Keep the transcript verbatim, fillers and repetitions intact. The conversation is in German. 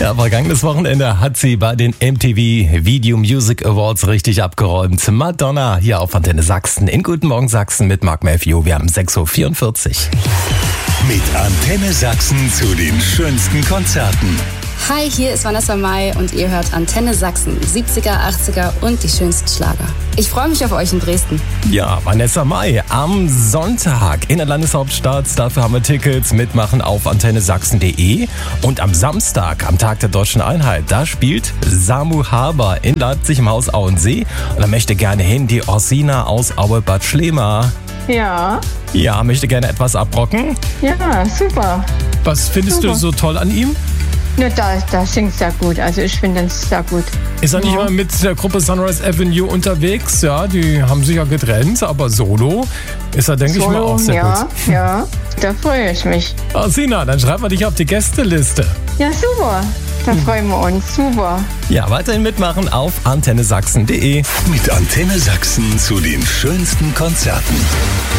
Ja, vergangenes Wochenende hat sie bei den M T V Video Music Awards richtig abgeräumt. Madonna hier auf Antenne Sachsen in Guten Morgen Sachsen mit Mark Matthew. Wir haben sechs Uhr vierundvierzig. Mit Antenne Sachsen zu den schönsten Konzerten. Hi, hier ist Vanessa Mai und ihr hört Antenne Sachsen, siebziger, achtziger und die schönsten Schlager. Ich freue mich auf euch in Dresden. Ja, Vanessa Mai am Sonntag in der Landeshauptstadt. Dafür haben wir Tickets. Mitmachen auf antenne sachsen punkt de. Und am Samstag, am Tag der Deutschen Einheit, da spielt Samu Haber in Leipzig im Haus Auensee. Und da möchte gerne hin die Orsina aus Aue-Bad Schlema. Ja. Ja, möchte gerne etwas abrocken. Ja, super. Was findest super. du so toll an ihm? Ja, da, da singt sehr gut. Also ich finde es sehr gut. Ist er nicht ja. mal mit der Gruppe Sunrise Avenue unterwegs? Ja, die haben sich ja getrennt, aber solo ist er, denke ich mal, auch sehr ja, gut. Ja, da freue ich mich. Ah, Sina, dann schreiben wir dich auf die Gästeliste. Ja, super. Da freuen wir uns. Super. Ja, weiterhin mitmachen auf antenne sachsen punkt de. Mit Antenne Sachsen zu den schönsten Konzerten.